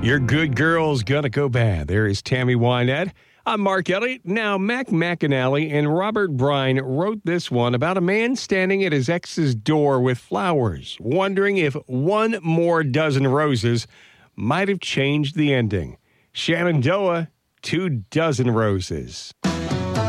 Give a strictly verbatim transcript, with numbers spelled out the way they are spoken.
Your good girl's gonna go bad. There is Tammy Wynette. I'm Mark Elliott. Now, Mac McAnally and Robert Brine wrote this one about a man standing at his ex's door with flowers, wondering if one more dozen roses might have changed the ending. Shenandoah, two dozen roses.